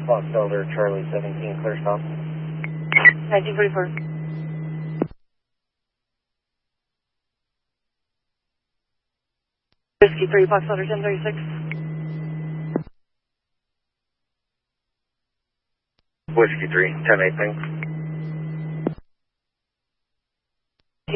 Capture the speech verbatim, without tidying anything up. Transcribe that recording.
Fox Elder, Charlie seventeen, clear stop. nineteen forty-four. Whiskey three, Fox Elder ten thirty-six. Whiskey three, ten eight, thanks.